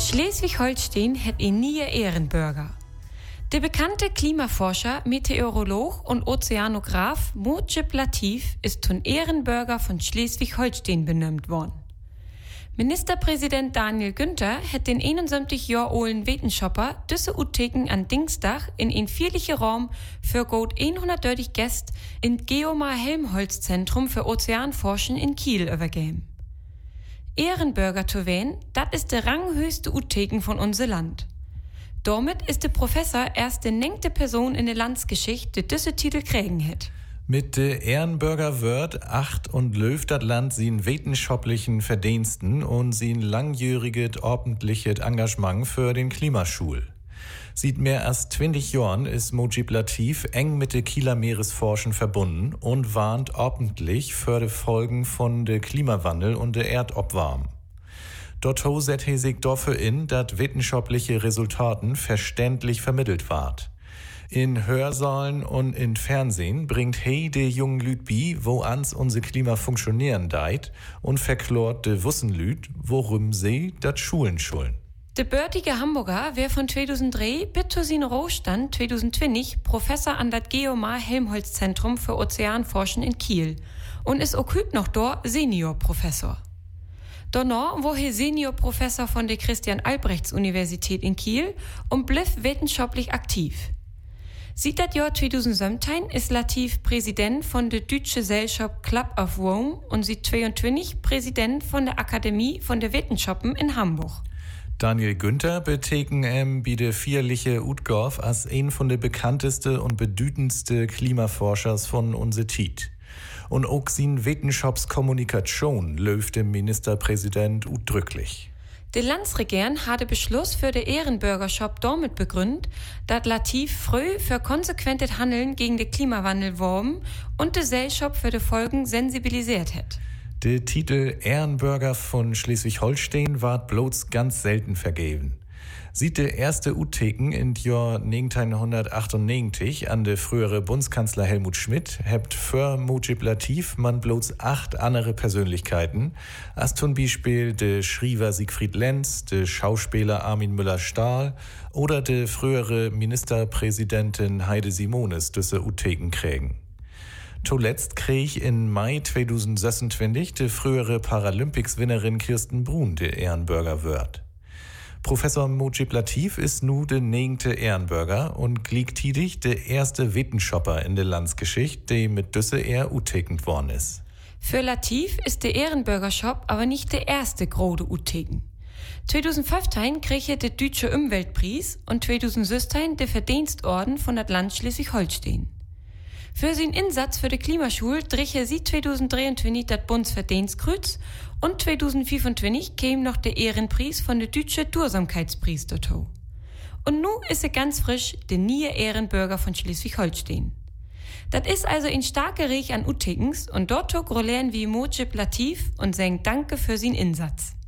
Schleswig-Holstein hat einen neuen Ehrenbürger. Der bekannte Klimaforscher, Meteorolog und Ozeanograph Mojib Latif ist zum Ehrenbürger von Schleswig-Holstein benannt worden. Ministerpräsident Daniel Günther hat den 71 Jahre alten Wetenschapper diese Uteken an Dienstag in ein vierlichen Raum für gut 130 Gäste im Geomar-Helmholtz-Zentrum für Ozeanforschen in Kiel übergeben. Ehrenbürger zu werden, das ist der ranghöchste Uteken von unser Land. Damit ist der Professor erst die 9. Person in der Landsgeschichte, die diese Titel kriegen hat. Mit de Ehrenbürger wird acht und löft das Land sin wissenschaftlichen Verdiensten und sin langjähriges ordentliches Engagement für den Klimaschul. Seit mehr als 20 Jahren ist Mojib Latif eng mit de Kieler Meeresforschen verbunden und warnt ordentlich für de Folgen von de Klimawandel und de Erdopwarm. Dort set he sich dafür in, dat wissenschaftliche Resultaten verständlich vermittelt ward. In Hörsaalen und in Fernsehen bringt he de jungen Lüd bi, wo ans unser Klima funktionieren deit und verklort de Wussenlüd, worum sie dat Schulen schulden. Der börtige Hamburger wär von 2003 bis zu sin Rohstand 2020 Professor an das Geomar-Helmholtz-Zentrum für Ozeanforschen in Kiel und ist auch heute noch dort Seniorprofessor. Danach war er Seniorprofessor von der Christian-Albrechts-Universität in Kiel und blieb wissenschaftlich aktiv. Seit das Jahr 2017 ist Latif Präsident von der Deutsche Gesellschaft Club of Rome und seit 2022 Präsident von der Akademie von der Wissenschaften in Hamburg. Daniel Günther beteken bi de vierliche Utgorf als ein von der bekannteste und bedeutendste Klimaforschers von unser Tiet. Und auch sin Wissenschaftskommunikation löft dem Ministerpräsident udrücklich. Der Landsregierung hatte Beschluss für die Ehrenbürgerschaft damit begründet, dass Latif früh für konsequentes Handeln gegen den Klimawandel worben und die Gesellschaft für die Folgen sensibilisiert hat. Der Titel Ehrenbürger von Schleswig-Holstein ward bloß ganz selten vergeben. Sieht der erste Uteken in Jahr 1998 an der frühere Bundeskanzler Helmut Schmidt hebt für Mojib Latif man bloß 8 andere Persönlichkeiten, als zum Beispiel der Schriever Siegfried Lenz, der Schauspieler Armin Müller-Stahl oder der frühere Ministerpräsidentin Heide Simonis diese Uteken kriegen. Zuletzt krieg in Mai 2026 die frühere Paralympics-Winnerin Kirsten Brun der Ehrenbürger wird. Professor Mojib Latif ist nu der 9. Ehrenbürger und gleichzeitig der erste Wissenschaftler in der Landsgeschichte, der mit düsse Ehr utekend worden ist. Für Latif ist der Ehrenbürgerschaft aber nicht der erste große Uteken. 2015 krieg er den Deutsche Umweltpreis und 2016 der Verdienstorden von das Land Schleswig-Holstein. Für seinen Einsatz für die Klimaschule trich er seit 2023 das Bundesverdienstkreuz und 2025 käme noch der Ehrenpreis von der Deutsche Dursamkeitspreis dazu. Und nun ist er ganz frisch der neue Ehrenbürger von Schleswig-Holstein. Das ist also ein starker Reich an Utekens und dort grollen wie Mojib Latif und sagen Danke für seinen Einsatz.